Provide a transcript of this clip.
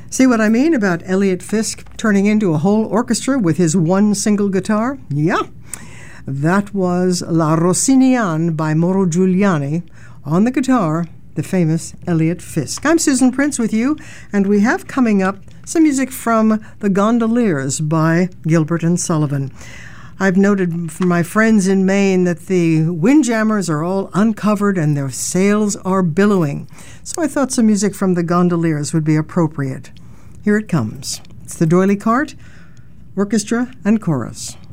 See what I mean about Elliot Fisk turning into a whole orchestra with his one single guitar? Yeah. That was La Rossinian by Mauro Giuliani. On the guitar, the famous Elliot Fisk. I'm Susan Prince with you, and we have coming up some music from The Gondoliers by Gilbert and Sullivan. I've noted from my friends in Maine that the windjammers are all uncovered and their sails are billowing. So I thought some music from The Gondoliers would be appropriate. Here it comes. It's the D'Oyly Carte Orchestra and Chorus.